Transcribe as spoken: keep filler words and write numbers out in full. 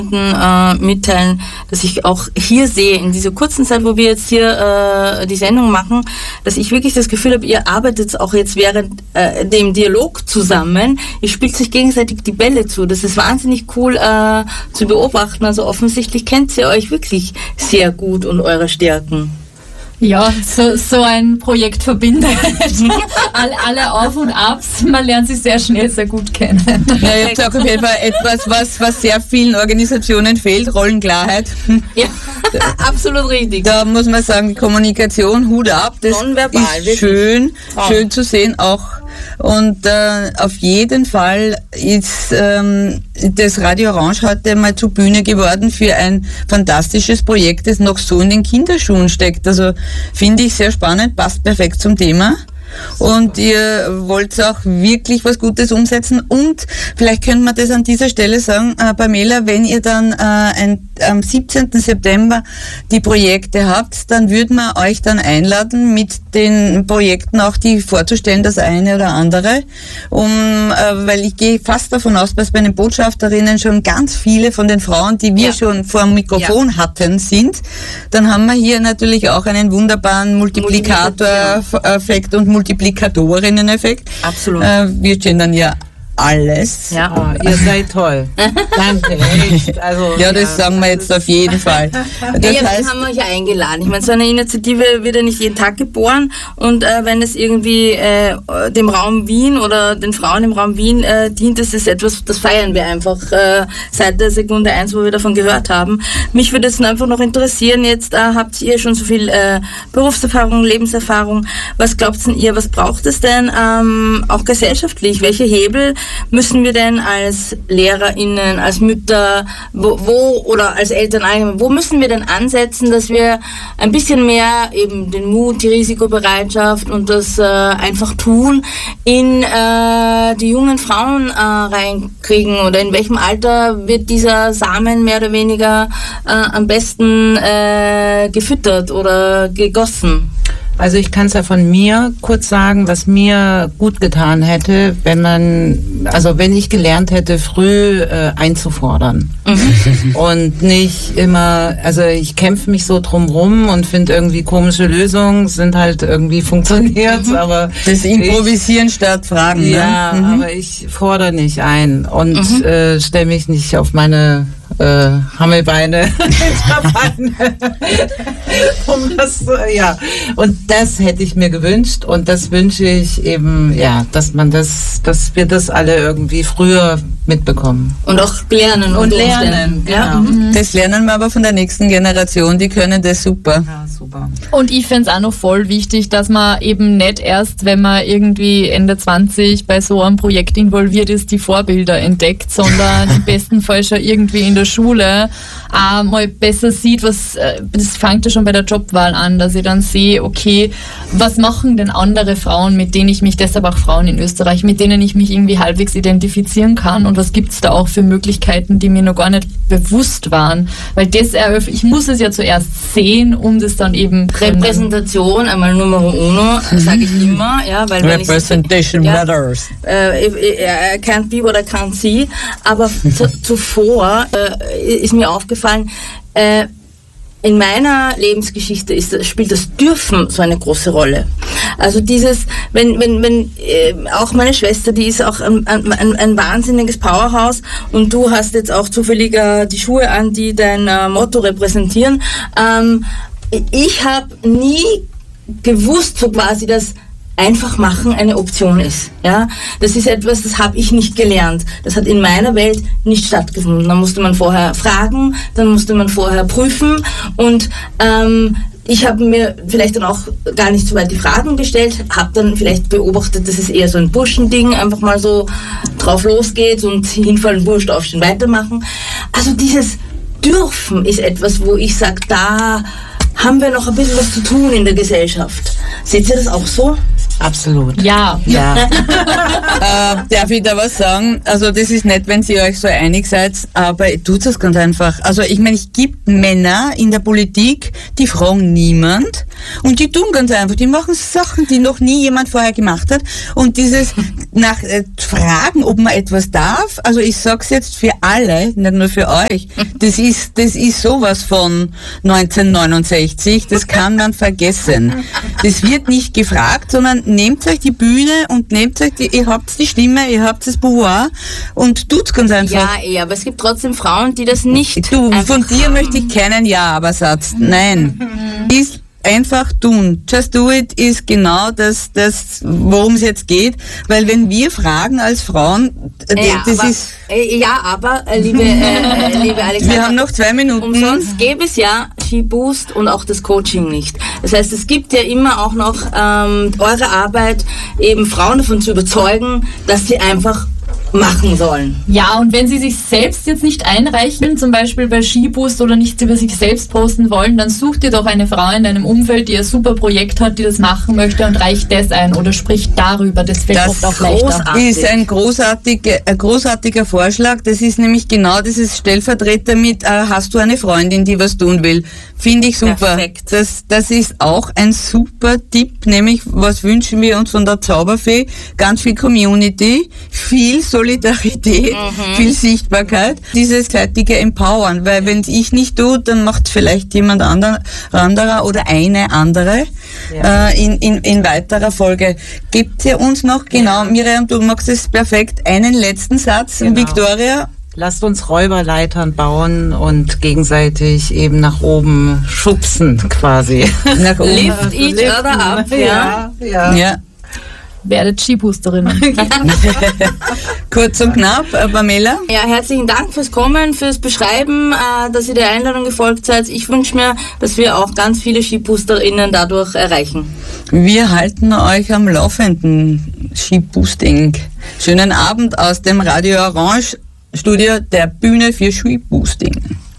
Äh, mitteilen, dass ich auch hier sehe, in dieser kurzen Zeit, wo wir jetzt hier äh, die Sendung machen, dass ich wirklich das Gefühl habe, ihr arbeitet auch jetzt während äh, dem Dialog zusammen, ihr spielt sich gegenseitig die Bälle zu. Das ist wahnsinnig cool äh, zu beobachten. Also offensichtlich kennt ihr euch wirklich sehr gut und eure Stärken. Ja, so, so ein Projekt verbindet alle, alle Auf und Abs. Man lernt sich sehr schnell sehr gut kennen. Ja, ich sage auf jeden Fall etwas, was, was sehr vielen Organisationen fehlt, Rollenklarheit. Ja, absolut richtig. Da muss man sagen, die Kommunikation, Hut ab, das Nonverbal, ist schön, schön zu sehen, auch. Und äh, auf jeden Fall ist ähm, das Radio Orange heute mal zur Bühne geworden für ein fantastisches Projekt, das noch so in den Kinderschuhen steckt. Also finde ich sehr spannend, passt perfekt zum Thema. Und ihr wollt auch wirklich was Gutes umsetzen. Und vielleicht könnte man das an dieser Stelle sagen, äh, Pamela, wenn ihr dann äh, ein, am siebzehnten September die Projekte habt, dann würden wir euch dann einladen, mit den Projekten auch die vorzustellen, das eine oder andere. Um, äh, weil ich gehe fast davon aus, dass bei den Botschafterinnen schon ganz viele von den Frauen, die wir ja. schon vor dem Mikrofon ja. hatten, sind. Dann haben wir hier natürlich auch einen wunderbaren Multiplikator-Effekt und Multiplikatorinnen-Effekt. Absolut. Äh, wir gendern ja alles. Ja, oh, ihr seid toll. Danke, echt. Also, ja, das ja. sagen wir jetzt auf jeden Fall. Das ja, heißt, haben wir euch ja eingeladen. Ich meine, so eine Initiative wird ja nicht jeden Tag geboren und äh, wenn es irgendwie äh, dem Raum Wien oder den Frauen im Raum Wien äh, dient, ist es etwas, das feiern wir einfach äh, seit der Sekunde eins, wo wir davon gehört haben. Mich würde es einfach noch interessieren, jetzt äh, habt ihr schon so viel äh, Berufserfahrung, Lebenserfahrung. Was glaubt denn ihr, was braucht es denn ähm, auch gesellschaftlich? Welche Hebel müssen wir denn als LehrerInnen, als Mütter, wo, wo oder als Eltern allgemein, wo müssen wir denn ansetzen, dass wir ein bisschen mehr eben den Mut, die Risikobereitschaft und das äh, einfach tun in äh, die jungen Frauen äh, reinkriegen, oder in welchem Alter wird dieser Samen mehr oder weniger äh, am besten äh, gefüttert oder gegossen? Also ich kann es ja von mir kurz sagen, was mir gut getan hätte, wenn man, also wenn ich gelernt hätte, früh äh, einzufordern. Mhm. Und nicht immer, also ich kämpfe mich so drum rum und finde irgendwie komische Lösungen, sind halt irgendwie funktioniert, mhm. aber... Das Improvisieren ich, statt Fragen, ja, ne? Mhm. aber ich fordere nicht ein und mhm. äh, stelle mich nicht auf meine... Äh, Hammelbeine, um das, äh, ja. Und das hätte ich mir gewünscht und das wünsche ich eben, ja, dass man das, dass wir das alle irgendwie früher mitbekommen. Und auch lernen. Und, und lernen, genau. Ja. Mhm. Das lernen wir aber von der nächsten Generation, die können das super. Ja, super. Und ich fände es auch noch voll wichtig, dass man eben nicht erst, wenn man irgendwie Ende zwanzig bei so einem Projekt involviert ist, die Vorbilder entdeckt, sondern im besten Fall schon irgendwie in der Schule äh, mal besser sieht, was, äh, das fängt ja schon bei der Jobwahl an, dass ich dann sehe, okay, was machen denn andere Frauen, mit denen ich mich, deshalb auch Frauen in Österreich, mit denen ich mich irgendwie halbwegs identifizieren kann, und was gibt's da auch für Möglichkeiten, die mir noch gar nicht bewusst waren, weil das eröffnet, ich muss es ja zuerst sehen, um das dann eben Repräsentation, einmal Numero uno, mhm. sage ich immer, ja, weil wenn Representation ich, ja, matters. Äh, I can't be what I can't see, aber zuvor äh, ist mir aufgefallen, äh, in meiner Lebensgeschichte ist, spielt das Dürfen so eine große Rolle. Also dieses, wenn, wenn, wenn, äh, auch meine Schwester, die ist auch ein, ein, ein wahnsinniges Powerhouse, und du hast jetzt auch zufällig äh, die Schuhe an, die dein äh, Motto repräsentieren. Ähm, ich habe nie gewusst, so quasi, dass einfach machen eine Option ist. Ja, das ist etwas, das habe ich nicht gelernt. Das hat in meiner Welt nicht stattgefunden. Da musste man vorher fragen, dann musste man vorher prüfen, und ähm, ich habe mir vielleicht dann auch gar nicht so weit die Fragen gestellt, habe dann vielleicht beobachtet, dass es eher so ein Burschending, einfach mal so drauf losgeht und hinfallen, wurscht, aufstehen, weitermachen. Also dieses Dürfen ist etwas, wo ich sage, da haben wir noch ein bisschen was zu tun in der Gesellschaft. Seht ihr das auch so? Absolut. Ja. ja. äh, darf ich da was sagen? Also das ist nett, wenn ihr euch so einig seid, aber tut es ganz einfach. Also ich meine, es gibt Männer in der Politik, die fragen niemand, und die tun ganz einfach, die machen Sachen, die noch nie jemand vorher gemacht hat und dieses nach äh, Fragen, ob man etwas darf, also ich sag's jetzt für alle, nicht nur für euch, das ist, das ist sowas von neunzehnhundertneunundsechzig, das kann man vergessen. Das wird nicht gefragt, sondern nehmt euch die Bühne und nehmt euch die, ihr habt die Stimme, ihr habt das Pouvoir und tut's ganz einfach. Ja, eh, aber es gibt trotzdem Frauen, die das nicht. Du, von dir möchte ich keinen Ja-Aber-Satz. Nein. Ist einfach tun. Just do it ist genau das, das worum es jetzt geht. Weil wenn wir fragen als Frauen, äh, ja, das aber, ist... Äh, ja, aber, äh, liebe, äh, liebe Alexandra, wir haben noch zwei Minuten. Umsonst gäbe es ja SheBoost und auch das Coaching nicht. Das heißt, es gibt ja immer auch noch ähm, eure Arbeit, eben Frauen davon zu überzeugen, dass sie einfach machen sollen. Ja, und wenn sie sich selbst jetzt nicht einreichen, zum Beispiel bei SheBoost oder nichts über sich selbst posten wollen, dann such dir doch eine Frau in deinem Umfeld, die ein super Projekt hat, die das machen möchte und reicht das ein oder spricht darüber. Das fällt das oft auch leichter. Das ist ein großartiger, ein großartiger Vorschlag. Das ist nämlich genau dieses Stellvertreter mit, äh, hast du eine Freundin, die was tun will? Finde ich super. Perfekt. Das, das ist auch ein super Tipp, nämlich was wünschen wir uns von der Zauberfee? Ganz viel Community, viel Solidarität, mhm. viel Sichtbarkeit, dieses zeitige Empowern, weil wenn ich nicht tue, dann macht vielleicht jemand anderer, anderer oder eine andere ja. äh, in, in, in weiterer Folge. Gebt ihr uns noch, genau, ja. Miriam, du machst es perfekt, einen letzten Satz, genau. Victoria? Lasst uns Räuberleitern bauen und gegenseitig eben nach oben schubsen, quasi. Nach oben. Lift each other up, ja. ja. ja. ja. Werdet SheBoosterinnen. Kurz und knapp, Pamela. Ja, herzlichen Dank fürs Kommen, fürs Beschreiben, äh, dass ihr der Einladung gefolgt seid. Ich wünsche mir, dass wir auch ganz viele SheBoosterinnen dadurch erreichen. Wir halten euch am Laufenden. SheBoosting. Schönen Abend aus dem Radio Orange Studio der Bühne für SheBoosting.